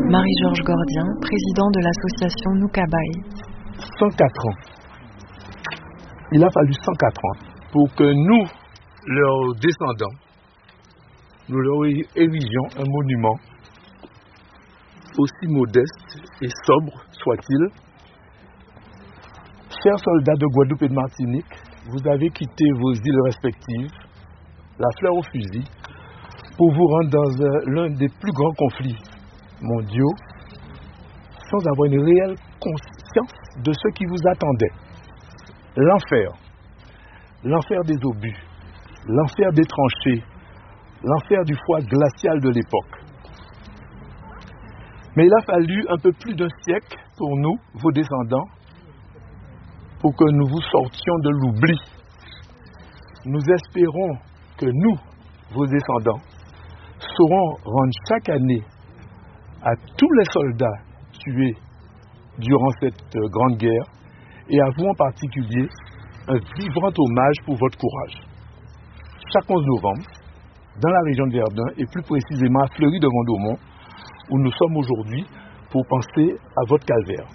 Marie-Georges Gordien, président de l'association Nukabai. 104 ans. Il a fallu 104 ans pour que nous, leurs descendants, nous leur érigions un monument aussi modeste et sobre soit-il. Chers soldats de Guadeloupe et de Martinique, vous avez quitté vos îles respectives, la fleur au fusil, pour vous rendre dans l'un des plus grands conflits mondiaux, sans avoir une réelle conscience de ce qui vous attendait. L'enfer. L'enfer des obus, l'enfer des tranchées, l'enfer du froid glacial de l'époque. Mais il a fallu un peu plus d'un siècle pour nous, vos descendants, pour que nous vous sortions de l'oubli. Nous espérons que nous, vos descendants, saurons rendre chaque année à tous les soldats tués durant cette grande guerre, et à vous en particulier, un vibrant hommage pour votre courage. Chaque 11 novembre, dans la région de Verdun, et plus précisément à Fleury-de-Vendôme, où nous sommes aujourd'hui, pour penser à votre calvaire.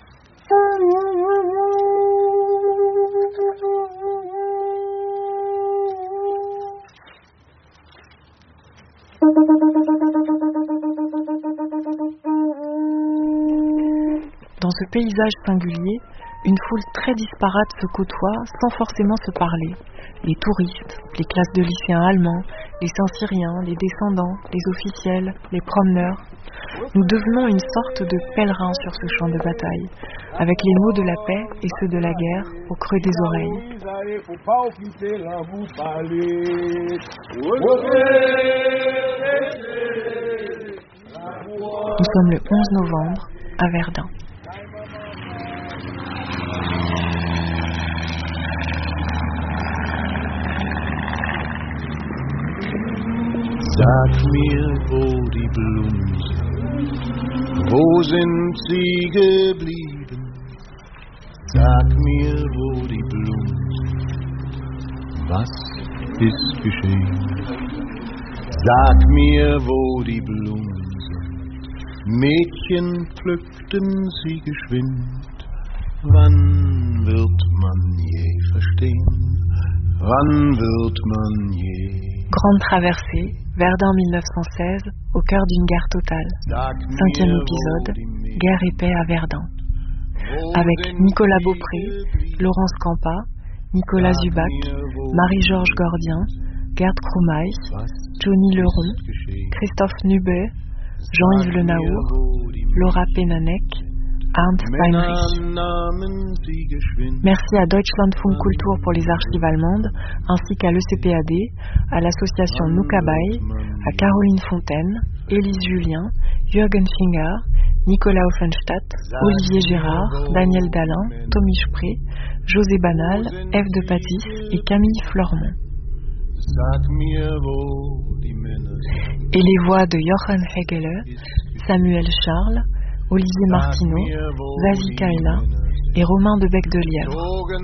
Dans ce paysage singulier, une foule très disparate se côtoie sans forcément se parler. Les touristes, les classes de lycéens allemands, les Saint-Syriens, les descendants, les officiels, les promeneurs. Nous devenons une sorte de pèlerins sur ce champ de bataille, avec les mots de la paix et ceux de la guerre au creux des oreilles. Nous sommes le 11 novembre à Verdun. Sag mir, wo die Blumen sind, wo sind sie geblieben? Sag mir, wo die Blumen sind, was ist geschehen? Sag mir, wo die Blumen sind, Mädchen pflückten sie geschwind. Wann wird man je verstehen? Wann wird man je? Grande traversée, Verdun 1916, au cœur d'une guerre totale. 5e épisode, Guerre et paix à Verdun. Avec Nicolas Beaupré, Laurence Campa, Nicolas Zubac, Marie-Georges Gordien, Gerd Krumaich, Johnny Leron, Christophe Nubé, Jean-Yves Le Naour, Laura Penanek, Arndt Weinrich. Merci à Deutschlandfunk Kultur pour les archives allemandes, ainsi qu'à l'ECPAD, à l'association Nukabai, à Caroline Fontaine, Élise Julien, Jürgen Finger, Nicolas Offenstadt, Olivier Gérard, Daniel Dalin, Tommy Spré, José Banal, Ève de Patis et Camille Flormont. Et les voix de Jochen Hegele, Samuel Charles, Olivier Martineau, Zazie Kaila et Romain de Bec de Lièvre.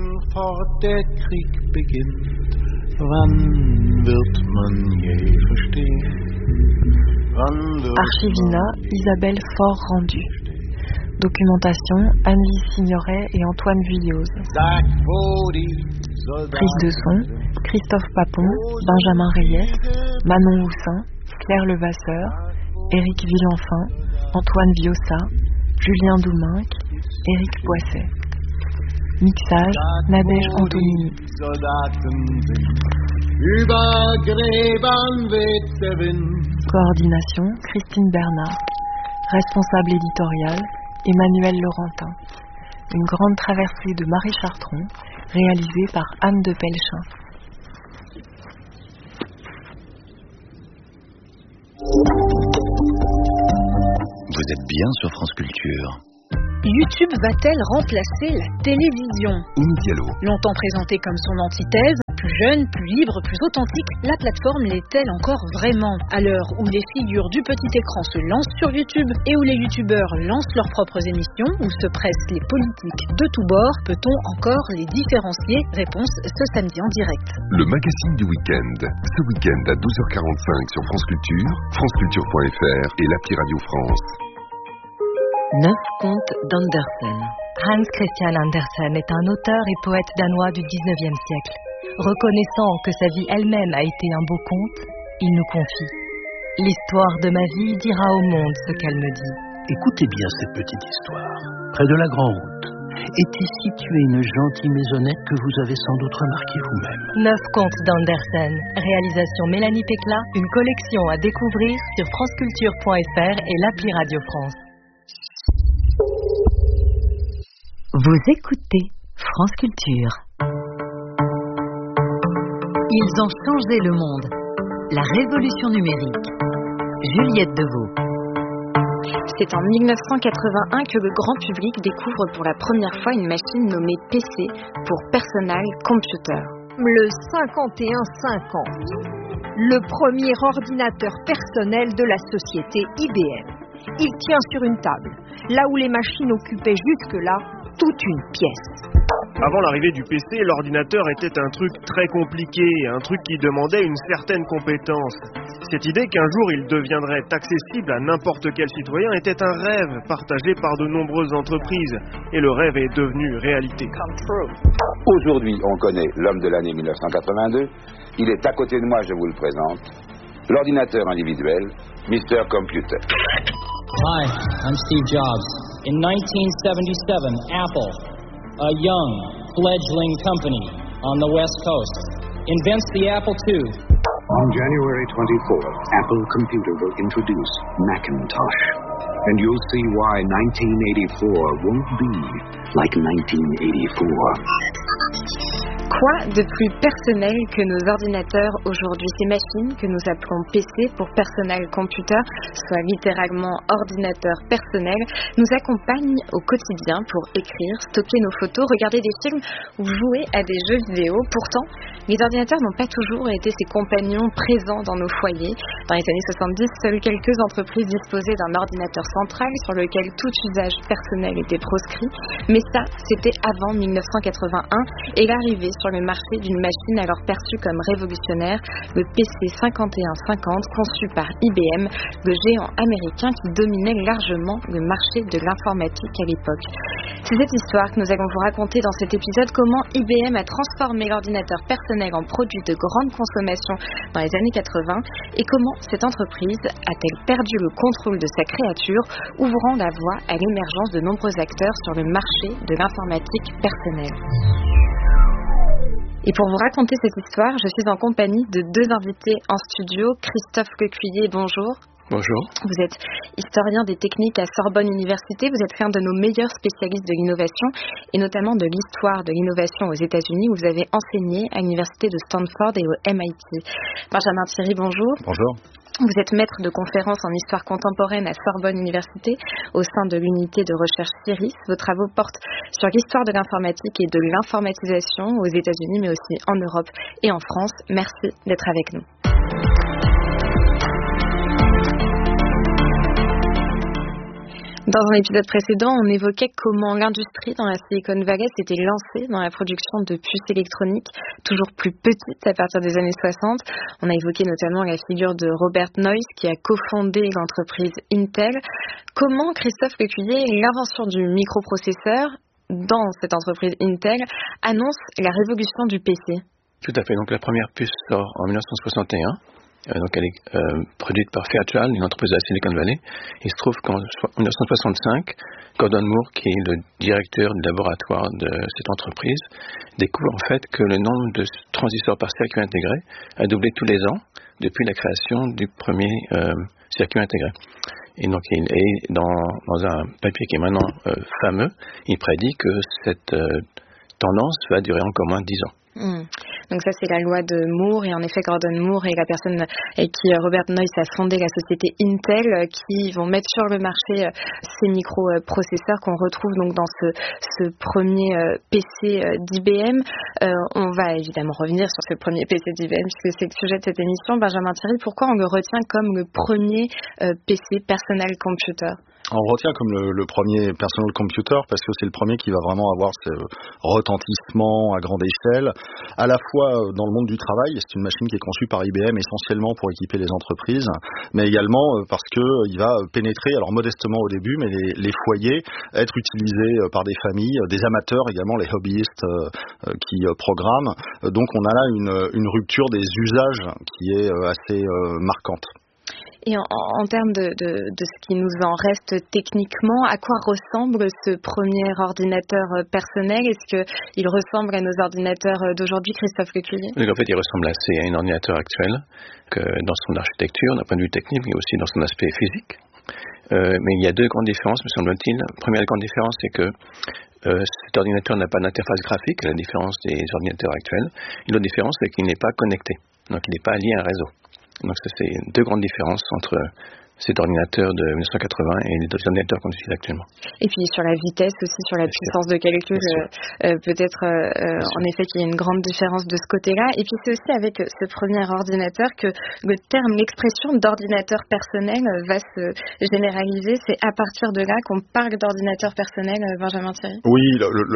Archivina, Isabelle Faure-Rendu. Documentation, Anne-Lise Signoret et Antoine Vuillauze. Prise de son, Christophe Papon, Benjamin Reyes, Manon Houssin, Claire Levasseur, Éric Villenfin, Antoine Viossa, Julien Douminc, Éric Poisset. Mixage, Nadège Antonini. Coordination, Christine Bernard. Responsable éditorial, Emmanuel Laurentin. Une grande traversée de Marie Chartron, réalisée par Anne de Pelchin. Vous êtes bien sur France Culture. YouTube va-t-elle remplacer la télévision? Oumi Diallo. Longtemps présentée comme son antithèse, plus jeune, plus libre, plus authentique, la plateforme l'est-elle encore vraiment? À l'heure où les figures du petit écran se lancent sur YouTube et où les youtubeurs lancent leurs propres émissions, où se pressent les politiques de tous bords, peut-on encore les différencier? Réponse ce samedi en direct. Le magazine du week-end. Ce week-end à 12h45 sur France Culture, franceculture.fr et l'appli Radio France. 9 contes d'Andersen. Hans Christian Andersen est un auteur et poète danois du 19e siècle. Reconnaissant que sa vie elle-même a été un beau conte, il nous confie. L'histoire de ma vie dira au monde ce qu'elle me dit. Écoutez bien cette petite histoire. Près de la grande route était située une gentille maisonnette que vous avez sans doute remarquée vous-même. 9 contes d'Andersen. Réalisation Mélanie Péclat. Une collection à découvrir sur franceculture.fr et l'appli Radio France. Vous écoutez France Culture. Ils ont changé le monde. La révolution numérique. Juliette Deveau. C'est en 1981 que le grand public découvre pour la première fois une machine nommée PC pour Personal Computer. Le 5150, le premier ordinateur personnel de la société IBM. Il tient sur une table, là où les machines occupaient jusque-là toute une pièce. Avant l'arrivée du PC, l'ordinateur était un truc très compliqué, un truc qui demandait une certaine compétence. Cette idée qu'un jour il deviendrait accessible à n'importe quel citoyen était un rêve partagé par de nombreuses entreprises. Et le rêve est devenu réalité. Aujourd'hui, on connaît l'homme de l'année 1982. Il est à côté de moi, je vous le présente. L'ordinateur individuel, Mr. Computer. Hi, I'm Steve Jobs. In 1977, Apple, a young, fledgling company on the West Coast, invents the Apple II. On January 24th, Apple Computer will introduce Macintosh. And you'll see why 1984 won't be like 1984. Quoi de plus personnel que nos ordinateurs aujourd'hui? Ces machines que nous appelons PC pour Personal Computer, soit littéralement ordinateur personnel, nous accompagnent au quotidien pour écrire, stocker nos photos, regarder des films ou jouer à des jeux vidéo. Pourtant, les ordinateurs n'ont pas toujours été ces compagnons présents dans nos foyers. Dans les années 70, seules quelques entreprises disposaient d'un ordinateur central sur lequel tout usage personnel était proscrit. Mais ça, c'était avant 1981 et l'arrivée sur le marché d'une machine alors perçue comme révolutionnaire, le PC 5150 conçu par IBM, le géant américain qui dominait largement le marché de l'informatique à l'époque. C'est cette histoire que nous allons vous raconter dans cet épisode, comment IBM a transformé l'ordinateur personnel en produit de grande consommation dans les années 80 et comment cette entreprise a-t-elle perdu le contrôle de sa créature, ouvrant la voie à l'émergence de nombreux acteurs sur le marché de l'informatique personnelle. Et pour vous raconter cette histoire, je suis en compagnie de deux invités en studio. Christophe Lecuyer, bonjour. Bonjour. Vous êtes historien des techniques à Sorbonne Université. Vous êtes l'un de nos meilleurs spécialistes de l'innovation et notamment de l'histoire de l'innovation aux États-Unis. Vous avez enseigné à l'université de Stanford et au MIT. Benjamin Thierry, bonjour. Bonjour. Vous êtes maître de conférences en histoire contemporaine à Sorbonne Université au sein de l'unité de recherche CIRIS. Vos travaux portent sur l'histoire de l'informatique et de l'informatisation aux États-Unis, mais aussi en Europe et en France. Merci d'être avec nous. Dans un épisode précédent, on évoquait comment l'industrie dans la Silicon Valley s'était lancée dans la production de puces électroniques toujours plus petites à partir des années 60. On a évoqué notamment la figure de Robert Noyce qui a cofondé l'entreprise Intel. Comment, Christophe Lecuyer, l'invention du microprocesseur dans cette entreprise Intel annonce la révolution du PC? Tout à fait. Donc la première puce sort en 1961. Donc elle est produite par Fairchild, une entreprise de la Silicon Valley. Il se trouve qu'en 1965, Gordon Moore, qui est le directeur du laboratoire de cette entreprise, découvre en fait que le nombre de transistors par circuit intégré a doublé tous les ans depuis la création du premier circuit intégré. Et donc dans un papier qui est maintenant fameux, il prédit que cette tendance va durer encore moins de 10 ans. Donc ça, c'est la loi de Moore, et en effet Gordon Moore est la personne avec qui Robert Noyce a fondé la société Intel, qui vont mettre sur le marché ces microprocesseurs qu'on retrouve donc dans ce premier PC d'IBM. On va évidemment revenir sur ce premier PC d'IBM puisque c'est le sujet de cette émission. Benjamin Thierry, pourquoi on le retient comme le premier PC Personal Computer? On retient comme le premier personal computer parce que c'est le premier qui va vraiment avoir ce retentissement à grande échelle, à la fois dans le monde du travail. C'est une machine qui est conçue par IBM essentiellement pour équiper les entreprises, mais également parce qu'il va pénétrer, alors modestement au début, mais les foyers, être utilisé par des familles, des amateurs également, les hobbyistes qui programment. Donc on a là une rupture des usages qui est assez marquante. Et en termes de ce qui nous en reste techniquement, à quoi ressemble ce premier ordinateur personnel? Est-ce qu'il ressemble à nos ordinateurs d'aujourd'hui, Christophe Lecuyer? En fait, il ressemble assez à un ordinateur actuel, que dans son architecture, d'un point de vue technique, mais aussi dans son aspect physique. Mais il y a deux grandes différences, me semble-t-il. La première grande différence, c'est que cet ordinateur n'a pas d'interface graphique, à la différence des ordinateurs actuels. Et l'autre différence, c'est qu'il n'est pas connecté, donc il n'est pas lié à un réseau. Donc ça, c'est deux grandes différences entre cet ordinateur de 1980 et les ordinateurs qu'on utilise actuellement. Et puis sur la vitesse aussi, sur la puissance de calcul, peut-être en effet qu'il y a une grande différence de ce côté-là. Et puis c'est aussi avec ce premier ordinateur que l'expression d'ordinateur personnel va se généraliser. C'est à partir de là qu'on parle d'ordinateur personnel, Benjamin Thierry? Oui,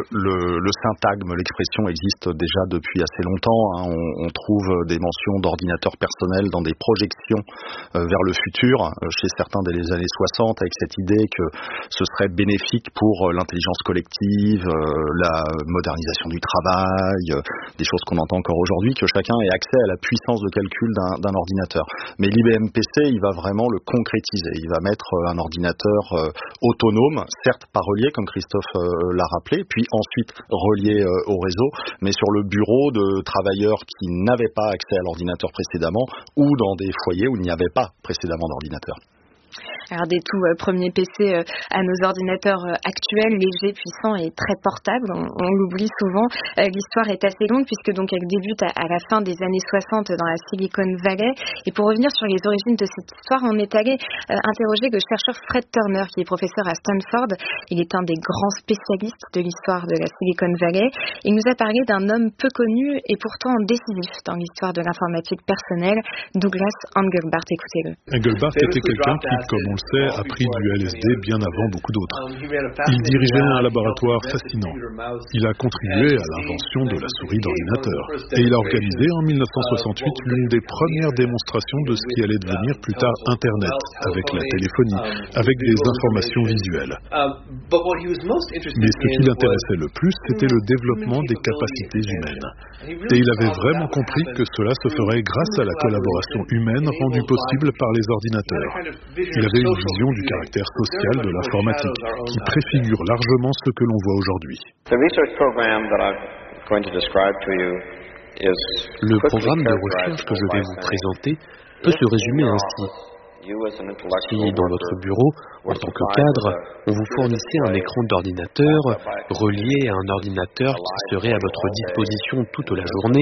le syntagme, l'expression existe déjà depuis assez longtemps. Hein. On trouve des mentions d'ordinateur personnel dans des projections vers le futur, chez certains dès les années 60, avec cette idée que ce serait bénéfique pour l'intelligence collective, la modernisation du travail, des choses qu'on entend encore aujourd'hui, que chacun ait accès à la puissance de calcul d'un ordinateur. Mais l'IBM PC, il va vraiment le concrétiser. Il va mettre un ordinateur autonome, certes pas relié, comme Christophe l'a rappelé, puis ensuite relié au réseau, mais sur le bureau de travailleurs qui n'avaient pas accès à l'ordinateur précédemment, ou dans des foyers où il n'y avait pas précédemment d'ordinateur. Alors des tout premiers PC à nos ordinateurs actuels, légers, puissants et très portables, on l'oublie souvent. L'histoire est assez longue puisque donc elle débute à la fin des années 60 dans la Silicon Valley. Et pour revenir sur les origines de cette histoire, on est allé interroger le chercheur Fred Turner qui est professeur à Stanford. Il est un des grands spécialistes de l'histoire de la Silicon Valley. Il nous a parlé d'un homme peu connu et pourtant décisif dans l'histoire de l'informatique personnelle, Douglas Engelbart. Écoutez-le. Engelbart était quelqu'un qui, comme on le sait, a pris du LSD bien avant beaucoup d'autres. Il dirigeait un laboratoire fascinant. Il a contribué à l'invention de la souris d'ordinateur. Et il a organisé en 1968 l'une des premières démonstrations de ce qui allait devenir plus tard Internet, avec la téléphonie, avec des informations visuelles. Mais ce qui l'intéressait le plus, c'était le développement des capacités humaines. Et il avait vraiment compris que cela se ferait grâce à la collaboration humaine rendue possible par les ordinateurs. Il avait une vision du caractère social de l'informatique qui préfigure largement ce que l'on voit aujourd'hui. Le programme de recherche que je vais vous présenter peut se résumer ainsi. Si dans votre bureau, en tant que cadre, on vous fournissait un écran d'ordinateur relié à un ordinateur qui serait à votre disposition toute la journée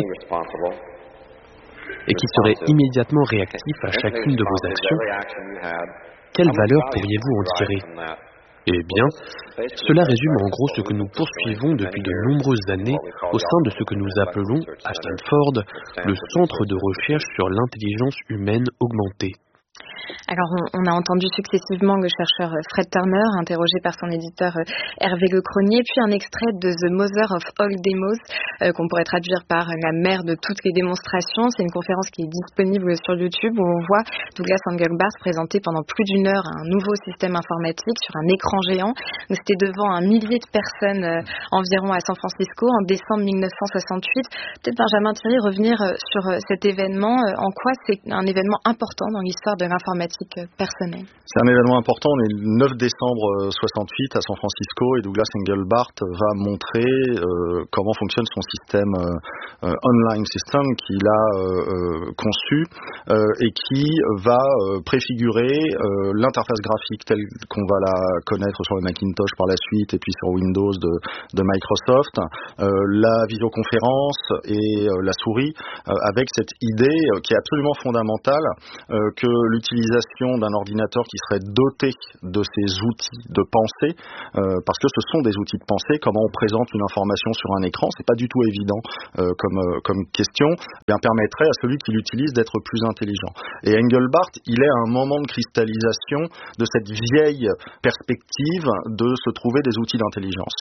et qui serait immédiatement réactif à chacune de vos actions, quelle valeur pourriez-vous en tirer? Eh bien, cela résume en gros ce que nous poursuivons depuis de nombreuses années au sein de ce que nous appelons, à Stanford, le Centre de recherche sur l'intelligence humaine augmentée. Alors, on a entendu successivement le chercheur Fred Turner, interrogé par son éditeur Hervé Lecronier, puis un extrait de The Mother of All Demos, qu'on pourrait traduire par la mère de toutes les démonstrations. C'est une conférence qui est disponible sur YouTube où on voit Douglas Engelbart présenter pendant plus d'une heure un nouveau système informatique sur un écran géant. C'était devant un millier de personnes environ à San Francisco en décembre 1968. Peut-être Benjamin Thierry, revenir sur cet événement. En quoi c'est un événement important dans l'histoire de l'informatique personnelle? C'est un événement important. On est le 9 décembre 68 à San Francisco et Douglas Engelbart va montrer comment fonctionne son système online system qu'il a conçu et qui va préfigurer l'interface graphique telle qu'on va la connaître sur le Macintosh par la suite et puis sur Windows de Microsoft, la visioconférence et la souris avec cette idée qui est absolument fondamentale que l'utilisation d'un ordinateur qui serait doté de ces outils de pensée, parce que ce sont des outils de pensée. Comment on présente une information sur un écran, c'est pas du tout évident comme question, bien permettrait à celui qui l'utilise d'être plus intelligent. Et Engelbart, il est à un moment de cristallisation de cette vieille perspective de se trouver des outils d'intelligence.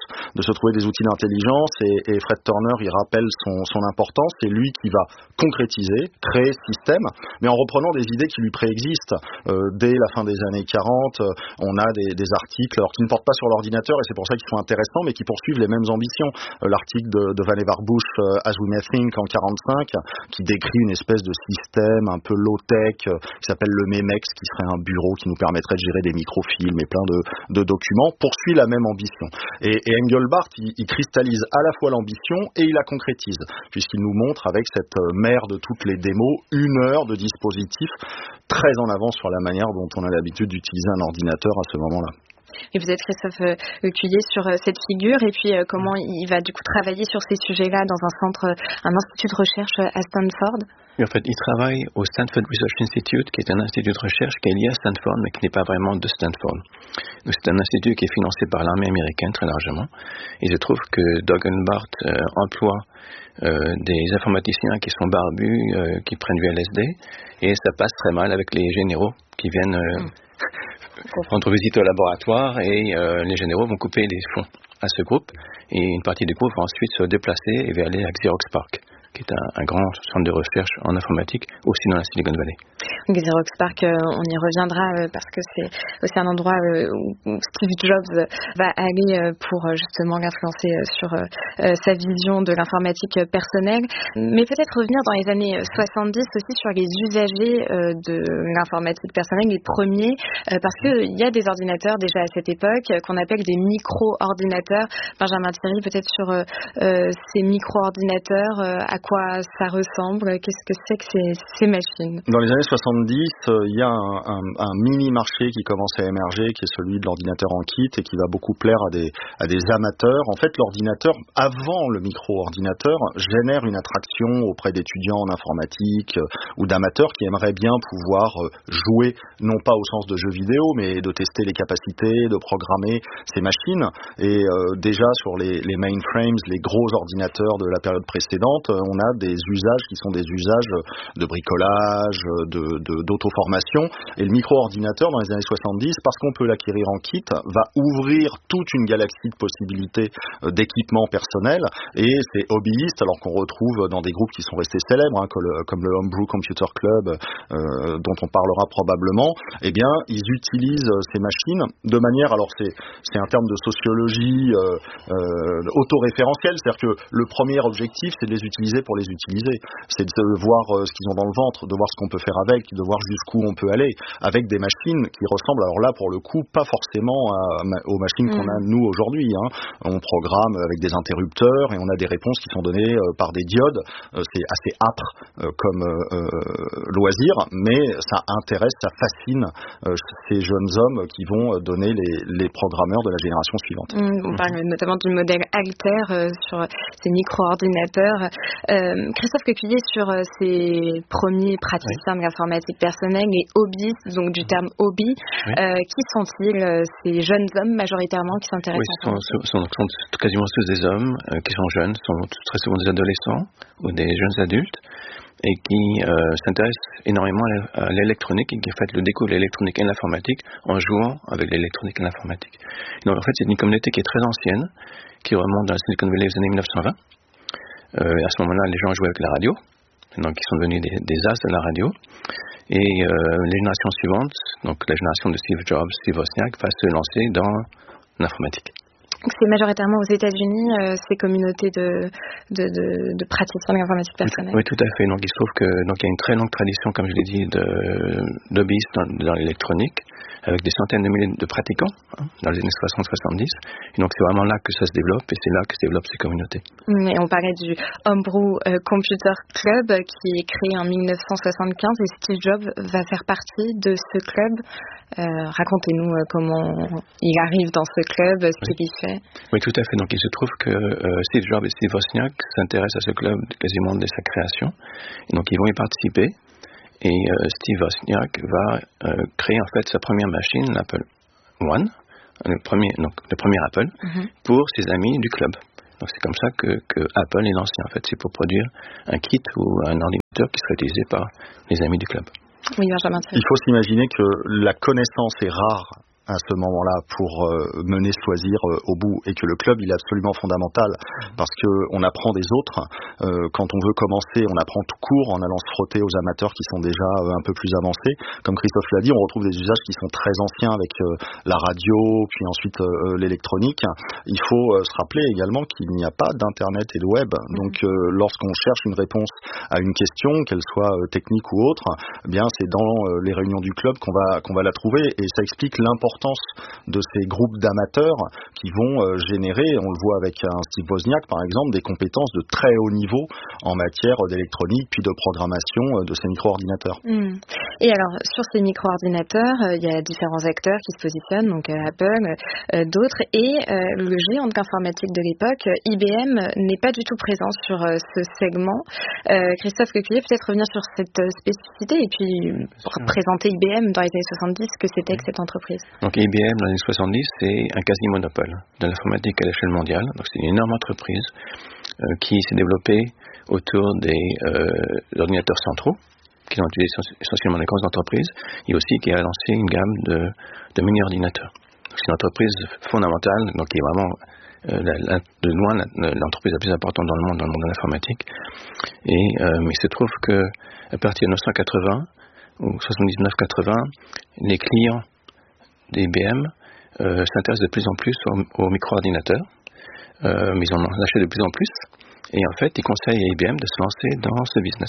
Et Fred Turner, il rappelle son importance, c'est lui qui va concrétiser, créer ce système, mais en reprenant des idées qui lui préexistent. Dès la fin des années 40, on a des articles qui ne portent pas sur l'ordinateur, et c'est pour ça qu'ils sont intéressants, mais qui poursuivent les mêmes ambitions. L'article de Vannevar Bush, As We May Think, en 45, qui décrit une espèce de système un peu low-tech, qui s'appelle le MEMEX, qui serait un bureau qui nous permettrait de gérer des microfilms et plein de documents, poursuit la même ambition. Et Engelbart, il cristallise à la fois l'ambition et il la concrétise, puisqu'il nous montre avec cette mère de toutes les démos, 1 heure de dispositif très en avance sur la manière dont on a l'habitude d'utiliser un ordinateur à ce moment-là. Et vous êtes Christophe Cuillier sur cette figure, et puis comment il va du coup travailler sur ces sujets-là dans un institut de recherche à Stanford? Et en fait, il travaille au Stanford Research Institute, qui est un institut de recherche qui est lié à Stanford, mais qui n'est pas vraiment de Stanford. Donc, c'est un institut qui est financé par l'armée américaine très largement. Et je trouve que Doug Engelbart emploie des informaticiens qui sont barbus, qui prennent du LSD, et ça passe très mal avec les généraux qui viennent rendre visite au laboratoire, et les généraux vont couper les fonds à ce groupe, et une partie du groupe va ensuite se déplacer et va aller à Xerox PARC, qui est un grand centre de recherche en informatique, aussi dans la Silicon Valley. Xerox PARC, on y reviendra parce que c'est aussi un endroit où Steve Jobs va aller pour justement l'influencer sur sa vision de l'informatique personnelle. Mais peut-être revenir dans les années 70 aussi sur les usagers de l'informatique personnelle, les premiers, parce qu'il y a des ordinateurs déjà à cette époque qu'on appelle des micro-ordinateurs. Benjamin Thierry, peut-être sur ces micro-ordinateurs, à quoi ça ressemble, qu'est-ce que c'est que ces machines? Dans les années 70, il y a un mini-marché qui commence à émerger, qui est celui de l'ordinateur en kit et qui va beaucoup plaire à des amateurs. En fait, l'ordinateur, avant le micro-ordinateur, génère une attraction auprès d'étudiants en informatique ou d'amateurs qui aimeraient bien pouvoir jouer, non pas au sens de jeux vidéo, mais de tester les capacités, de programmer ces machines. Et déjà sur les mainframes, les gros ordinateurs de la période précédente, on a des usages qui sont des usages de bricolage, d'auto-formation, et le micro-ordinateur dans les années 70, parce qu'on peut l'acquérir en kit, va ouvrir toute une galaxie de possibilités d'équipements personnels, et c'est hobbyiste, alors qu'on retrouve dans des groupes qui sont restés célèbres, comme le Homebrew Computer Club, dont on parlera probablement, eh bien, ils utilisent ces machines de manière, alors c'est un terme de sociologie autoréférentielle, c'est-à-dire que le premier objectif, c'est de les utiliser pour les utiliser, c'est de voir ce qu'ils ont dans le ventre, de voir ce qu'on peut faire avec, de voir jusqu'où on peut aller, avec des machines qui ressemblent, alors là pour le coup, pas forcément aux machines qu'on a nous aujourd'hui, hein. On programme avec des interrupteurs et on a des réponses qui sont données par des diodes, c'est assez âpre comme loisir, mais ça intéresse, ça fascine ces jeunes hommes qui vont donner les programmeurs de la génération suivante. On parle notamment du modèle Altair sur ces micro-ordinateurs. Christophe Cuillier, sur ces premiers praticiens de l'informatique personnelle, les hobbyistes, donc du terme hobby, qui sont-ils, ces jeunes hommes majoritairement qui s'intéressent à ça? Sont quasiment tous des hommes qui sont jeunes, sont très souvent des adolescents ou des jeunes adultes, et qui s'intéressent énormément à l'électronique et qui en fait le découvrent l'électronique et l'informatique en jouant avec l'électronique et l'informatique. Donc en fait c'est une communauté qui est très ancienne, qui remonte dans la Silicon Valley aux années 1920. À ce moment-là, les gens jouaient avec la radio, donc ils sont devenus des as de la radio. Et les générations suivantes, donc la génération de Steve Jobs, Steve Wozniak, va se lancer dans l'informatique. C'est majoritairement aux États-Unis, ces communautés de praticiens de l'informatique personnelle. Oui, tout à fait. Donc il se trouve que il y a une très longue tradition, comme je l'ai dit, d'hobbyistes dans l'électronique, avec des centaines de milliers de pratiquants dans les années 60-70. Et donc c'est vraiment là que ça se développe, et c'est là que se développent ces communautés. Et on parlait du Homebrew Computer Club qui est créé en 1975, et Steve Jobs va faire partie de ce club. Racontez-nous comment il arrive dans ce club, ce qu'il y fait. Oui, tout à fait. Donc il se trouve que Steve Jobs et Steve Wozniak s'intéressent à ce club quasiment dès sa création. Et donc ils vont y participer. Et Steve Wozniak va créer en fait sa première machine, l'Apple One, le premier Apple, pour ses amis du club. Donc c'est comme ça que Apple est lancé en fait, c'est pour produire un kit ou un ordinateur qui serait utilisé par les amis du club. Oui, Benjamin. Il faut s'imaginer que la connaissance est rare à ce moment-là pour mener ce loisir au bout, et que le club il est absolument fondamental parce que on apprend des autres. Quand on veut commencer, on apprend tout court en allant se frotter aux amateurs qui sont déjà un peu plus avancés. Comme Christophe l'a dit, on retrouve des usages qui sont très anciens avec la radio, puis ensuite l'électronique. Il faut se rappeler également qu'il n'y a pas d'internet et de web. Donc lorsqu'on cherche une réponse à une question, qu'elle soit technique ou autre, eh bien c'est dans les réunions du club qu'on va la trouver, et ça explique l'importance de ces groupes d'amateurs qui vont générer, on le voit avec un Steve Wozniak par exemple, des compétences de très haut niveau en matière d'électronique puis de programmation de ces micro-ordinateurs. Et alors sur ces micro-ordinateurs, il y a différents acteurs qui se positionnent, donc Apple, d'autres, et le géant informatique de l'époque, IBM, n'est pas du tout présent sur ce segment. Christophe Coculier, peut-être revenir sur cette spécificité et puis présenter IBM dans les années 70, ce que c'était que cette entreprise. Donc IBM dans les années 70, c'est un quasi-monopole de l'informatique à l'échelle mondiale. Donc c'est une énorme entreprise qui s'est développée autour des ordinateurs centraux, qui sont utilisés essentiellement dans les grandes entreprises, et aussi qui a lancé une gamme de mini-ordinateurs. Donc c'est une entreprise fondamentale, donc qui est vraiment de loin l'entreprise la plus importante dans le monde de l'informatique. Et mais il se trouve que à partir de 1980 ou 79-80, les clients d'IBM s'intéressent de plus en plus aux micro-ordinateurs, mais ils en achètent de plus en plus, et en fait ils conseillent à IBM de se lancer dans ce business.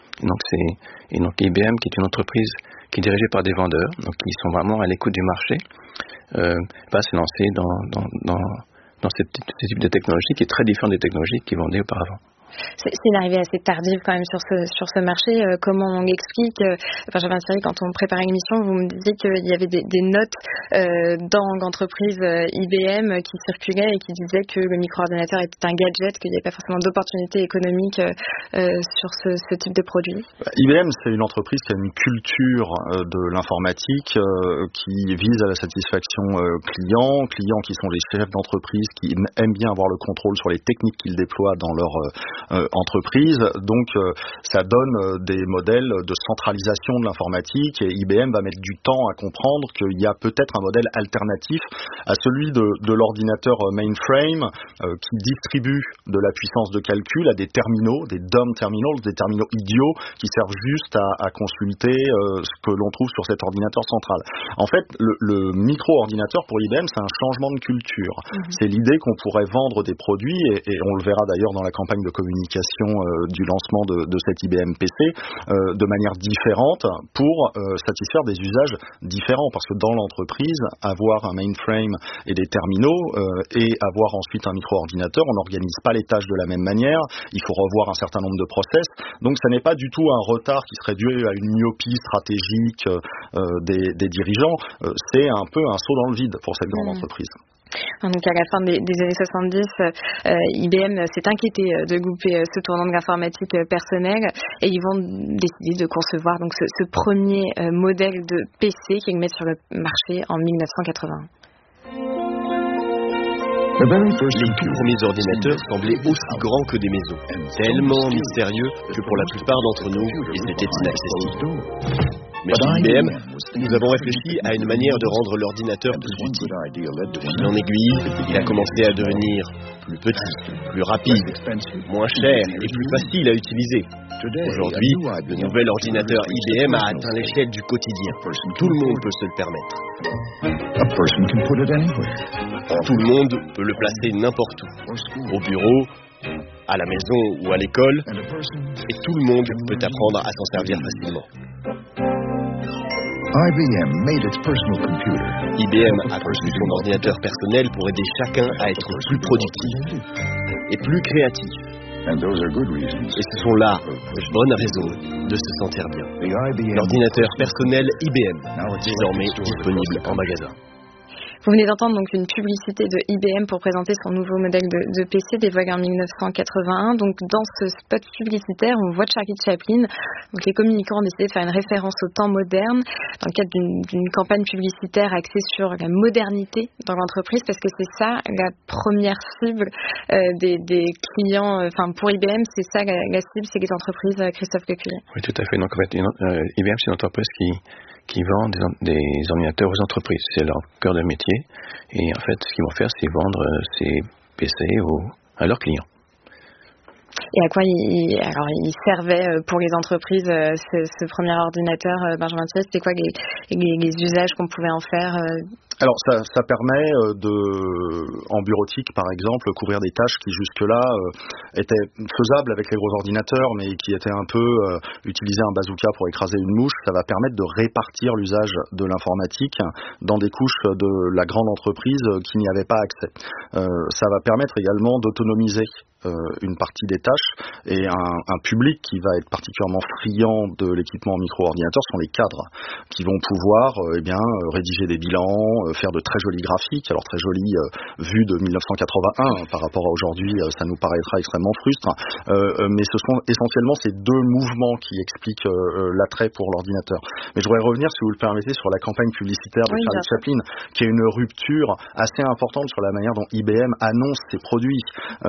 Et donc IBM, qui est une entreprise qui est dirigée par des vendeurs, donc qui sont vraiment à l'écoute du marché, va se lancer dans ce type de technologie qui est très différent des technologies qu'ils vendaient auparavant. C'est une arrivée assez tardive quand même sur ce marché. Comment on l'explique? Benjamin Thierry, quand on préparait l'émission, vous me disiez qu'il y avait des notes dans l'entreprise IBM qui circulaient et qui disaient que le micro-ordinateur était un gadget, qu'il n'y avait pas forcément d'opportunités économiques sur ce type de produit. IBM, c'est une entreprise qui a une culture de l'informatique qui vise à la satisfaction clients qui sont les chefs d'entreprise, qui aiment bien avoir le contrôle sur les techniques qu'ils déploient dans leur entreprise. Donc ça donne des modèles de centralisation de l'informatique, et IBM va mettre du temps à comprendre qu'il y a peut-être un modèle alternatif à celui de l'ordinateur mainframe qui distribue de la puissance de calcul à des terminaux, des dumb terminals, des terminaux idiots qui servent juste à consulter ce que l'on trouve sur cet ordinateur central. En fait, le micro-ordinateur pour IBM, c'est un changement de culture. C'est l'idée qu'on pourrait vendre des produits, et on le verra d'ailleurs dans la campagne de communication du lancement de cet IBM PC de manière différente pour satisfaire des usages différents, parce que dans l'entreprise, avoir un mainframe et des terminaux et avoir ensuite un micro-ordinateur, on n'organise pas les tâches de la même manière, il faut revoir un certain nombre de process, donc ça n'est pas du tout un retard qui serait dû à une myopie stratégique des dirigeants, c'est un peu un saut dans le vide pour cette grande entreprise. Donc à la fin des années 70, IBM s'est inquiété de louper ce tournant de l'informatique personnelle, et ils vont décider de concevoir donc ce premier modèle de PC qu'ils mettent sur le marché en 1980. Les tout premiers ordinateurs semblaient aussi grands que des maisons, tellement mystérieux que pour la plupart d'entre nous, ils étaient inaccessibles. Mais chez IBM, nous avons réfléchi à une manière de rendre l'ordinateur plus utile. De fil en aiguille, il a commencé à devenir plus petit, plus rapide, moins cher et plus facile à utiliser. Aujourd'hui, le nouvel ordinateur IBM a atteint l'échelle du quotidien. Tout le monde peut se le permettre. Tout le monde peut le placer n'importe où, au bureau, à la maison ou à l'école, et tout le monde peut apprendre à s'en servir facilement. IBM a conçu son ordinateur personnel pour aider chacun à être plus productif et plus créatif. Et ce sont là de bonnes raisons de se sentir bien. L'ordinateur personnel IBM, désormais disponible en magasin. Vous venez d'entendre donc une publicité de IBM pour présenter son nouveau modèle de PC dévoilé en 1981. Donc dans ce spot publicitaire, on voit Charlie Chaplin. Donc les communicants ont décidé de faire une référence au temps moderne dans le cadre d'une campagne publicitaire axée sur la modernité dans l'entreprise, parce que c'est ça la première cible des clients. Enfin pour IBM, c'est ça la cible, c'est les entreprises. Christophe Lecuyer. Oui, tout à fait. Donc en fait, IBM c'est une entreprise qui vend des ordinateurs aux entreprises. C'est leur cœur de métier. Et en fait, ce qu'ils vont faire, c'est vendre ces PC à leurs clients. Et à quoi il servait pour les entreprises ce premier ordinateur, Benjamin Thierry, c'était quoi les usages qu'on pouvait en faire Alors ça permet en bureautique par exemple, couvrir des tâches qui jusque-là étaient faisables avec les gros ordinateurs, mais qui étaient un peu utiliser un bazooka pour écraser une mouche. Ça va permettre de répartir l'usage de l'informatique dans des couches de la grande entreprise qui n'y avaient pas accès. Ça va permettre également d'autonomiser une partie des tâches, et un public qui va être particulièrement friand de l'équipement micro-ordinateur sont les cadres qui vont pouvoir rédiger des bilans, faire de très jolis graphiques. Alors très jolis vus de 1981 par rapport à aujourd'hui, ça nous paraîtra extrêmement frustre, mais ce sont essentiellement ces deux mouvements qui expliquent l'attrait pour l'ordinateur. Mais je voudrais revenir, si vous le permettez, sur la campagne publicitaire de Charlie Chaplin, qui est une rupture assez importante sur la manière dont IBM annonce ses produits.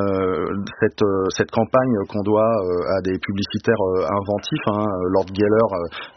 Cette campagne qu'on doit à des publicitaires inventifs, Lord Geller,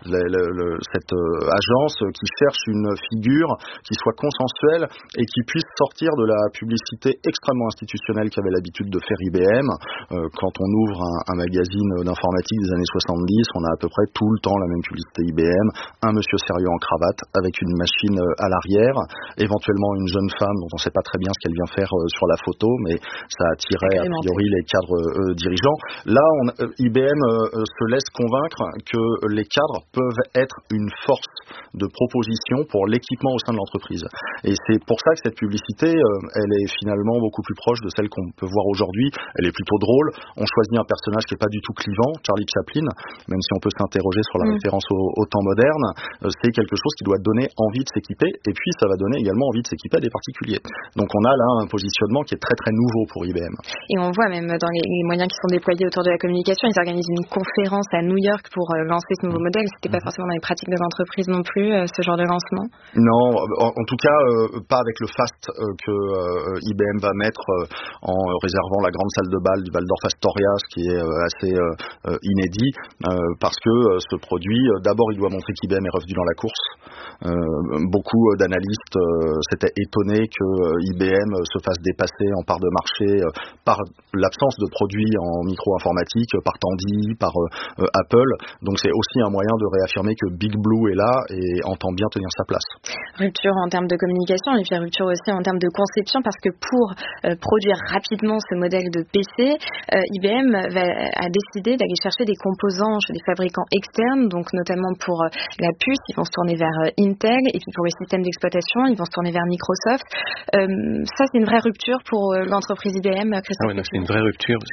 cette agence qui cherche une figure qui soit consensuelle et qui puisse sortir de la publicité extrêmement institutionnelle qu'avait l'habitude de faire IBM. Quand on ouvre un magazine d'informatique des années 70, on a à peu près tout le temps la même publicité IBM, un monsieur sérieux en cravate avec une machine à l'arrière, éventuellement une jeune femme dont on ne sait pas très bien ce qu'elle vient faire sur la photo, mais ça attirait a priori les cadres dirigeants. Là, IBM se laisse convaincre que les cadres peuvent être une force de proposition pour l'équipement au sein de l'entreprise. Et c'est pour ça que cette publicité, elle est finalement beaucoup plus proche de celle qu'on peut voir aujourd'hui. Elle est plutôt drôle. On choisit un personnage qui n'est pas du tout clivant, Charlie Chaplin, même si on peut s'interroger sur la référence au temps moderne. C'est quelque chose qui doit donner envie de s'équiper, et puis ça va donner également envie de s'équiper à des particuliers. Donc on a là un positionnement qui est très très nouveau pour IBM. Et on voit même dans les moyens qui sont déployés autour de la communication, ils organisent une conférence à New York pour lancer ce nouveau modèle. C'était pas forcément dans les pratiques de l'entreprise non plus, ce genre de lancement? Non, en tout cas pas avec le fast que IBM va mettre en réservant la grande salle de bal du Waldorf Astoria, ce qui est assez inédit, parce que ce produit, d'abord il doit montrer qu'IBM est revenu dans la course. Beaucoup d'analystes s'étaient étonnés que IBM se fasse dépasser en part de marché par l'absence de produits en micro-informatique, par Tandy, par Apple. Donc c'est aussi un moyen de réaffirmer que Big Blue est là et entend bien tenir sa place. Rupture en termes de communication, et puis rupture aussi en termes de conception, parce que pour produire rapidement ce modèle de PC, IBM a décidé d'aller chercher des composants chez des fabricants externes, donc notamment pour la puce, ils vont se tourner vers Intel, et puis pour les systèmes d'exploitation, ils vont se tourner vers Microsoft. Ça, c'est une vraie rupture pour l'entreprise IBM, Christophe? Oui, c'est une vraie rupture, parce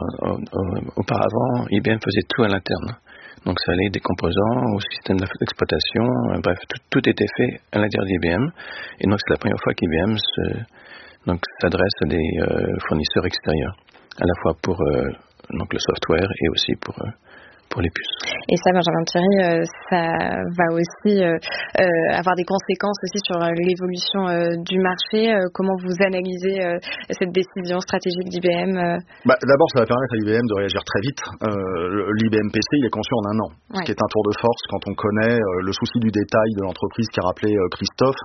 qu'auparavant, IBM faisait tout à l'interne. Donc ça allait des composants au système d'exploitation, bref, tout était fait à l'intérieur d'IBM. Et donc c'est la première fois qu'IBM s'adresse à des fournisseurs extérieurs, à la fois pour le software et aussi pour les puces. Et ça, Benjamin Thierry, ça va aussi avoir des conséquences aussi sur l'évolution du marché. Comment vous analysez cette décision stratégique d'IBM? D'abord, ça va permettre à IBM de réagir très vite. L'IBM PC, il est conçu en un an, ce qui est un tour de force quand on connaît le souci du détail de l'entreprise qu'a rappelé Christophe,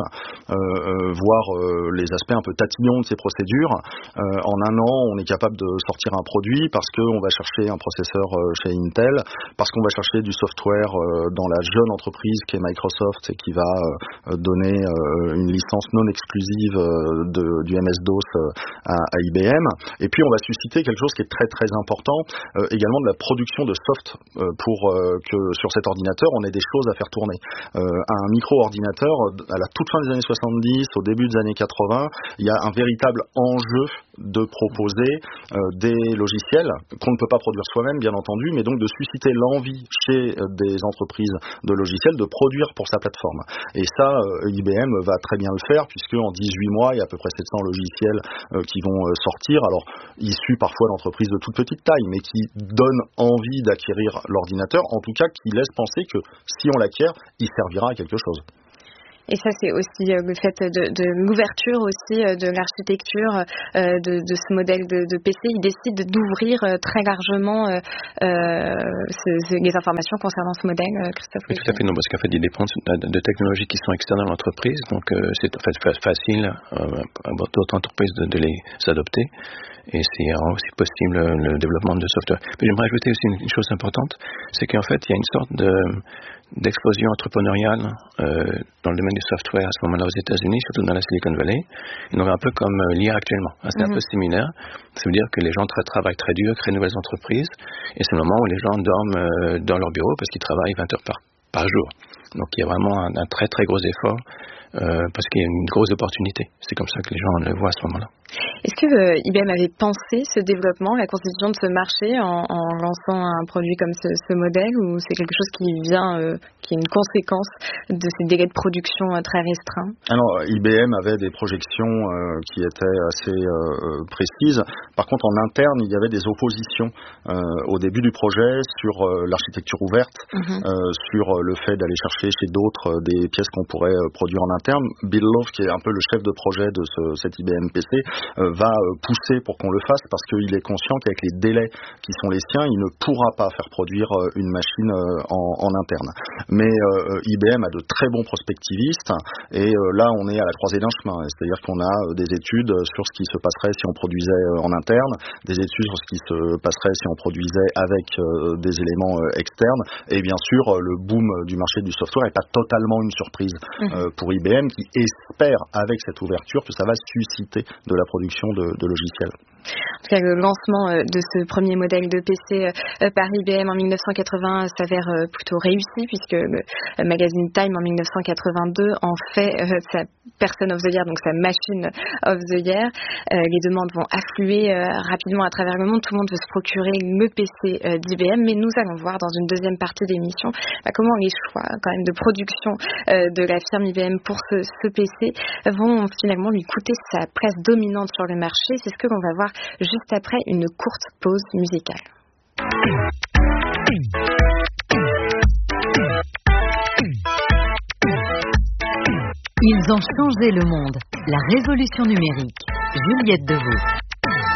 voir les aspects un peu tatillons de ces procédures. En un an, on est capable de sortir un produit parce qu'on va chercher un processeur chez Intel, parce qu'on va chercher du software dans la jeune entreprise qui est Microsoft et qui va donner une licence non exclusive du MS-DOS à IBM. Et puis on va susciter quelque chose qui est très très important, également de la production de soft pour que sur cet ordinateur on ait des choses à faire tourner. Un micro-ordinateur, à la toute fin des années 70, au début des années 80, il y a un véritable enjeu de proposer des logiciels qu'on ne peut pas produire soi-même, bien entendu, mais donc de susciter l'envie chez des entreprises de logiciels de produire pour sa plateforme. Et ça, IBM va très bien le faire, puisque en 18 mois, il y a à peu près 700 logiciels qui vont sortir, alors issus parfois d'entreprises de toute petite taille, mais qui donnent envie d'acquérir l'ordinateur, en tout cas qui laissent penser que si on l'acquiert, il servira à quelque chose. Et ça, c'est aussi le fait de l'ouverture aussi de l'architecture de ce modèle de PC. Il décide d'ouvrir très largement les informations concernant ce modèle, Christophe. Oui, tout à fait. Non, parce qu'en fait, il dépend de technologies qui sont externes à l'entreprise. Donc, c'est en fait facile à d'autres entreprises de les adopter. Et c'est aussi possible le développement de software. Mais j'aimerais ajouter aussi une chose importante, c'est qu'en fait, il y a une sorte d'explosion entrepreneuriale dans le domaine du software à ce moment-là aux États-Unis, surtout dans la Silicon Valley. Et donc un peu comme l'IA actuellement. C'est un peu similaire. Ça veut dire que les gens travaillent très dur, créent de nouvelles entreprises, et c'est le moment où les gens dorment dans leur bureau parce qu'ils travaillent 20 heures par jour. Donc il y a vraiment un très très gros effort parce qu'il y a une grosse opportunité. C'est comme ça que les gens le voient à ce moment-là. Est-ce que IBM avait pensé ce développement, la constitution de ce marché en lançant un produit comme ce modèle, ou c'est quelque chose qui vient, qui est une conséquence de ces délais de production très restreints? Alors, IBM avait des projections qui étaient assez précises. Par contre, en interne, il y avait des oppositions au début du projet sur l'architecture ouverte, sur le fait d'aller chercher chez d'autres des pièces qu'on pourrait produire en interne. Bill Love, qui est un peu le chef de projet de cet IBM PC, va pousser pour qu'on le fasse parce qu'il est conscient qu'avec les délais qui sont les siens, il ne pourra pas faire produire une machine en interne. Mais IBM a de très bons prospectivistes et là on est à la croisée d'un chemin. C'est-à-dire qu'on a des études sur ce qui se passerait si on produisait en interne, des études sur ce qui se passerait si on produisait avec des éléments externes, et bien sûr le boom du marché du software n'est pas totalement une surprise pour IBM, qui espère avec cette ouverture que ça va susciter de la production de logiciels. En tout cas, le lancement de ce premier modèle de PC par IBM en 1980 s'avère plutôt réussi, puisque le magazine Time en 1982 en fait sa Person of the Year, donc sa Machine of the Year. Les demandes vont affluer rapidement à travers le monde. Tout le monde veut se procurer le PC d'IBM, mais nous allons voir dans une deuxième partie d'émission comment les choix quand même de production de la firme IBM pour ce PC vont finalement lui coûter sa place dominante sur le marché. C'est ce que l'on va voir juste après une courte pause musicale. Ils ont changé le monde. La révolution numérique. Juliette Deveau.